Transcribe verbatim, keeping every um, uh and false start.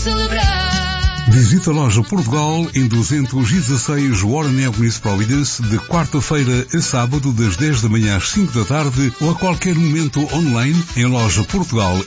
celebrar. Visita a loja Portugal em duzentos e dezasseis Warren Avenue, Providence, de quarta-feira a sábado, das dez da manhã às cinco da tarde, ou a qualquer momento online em loja Portugal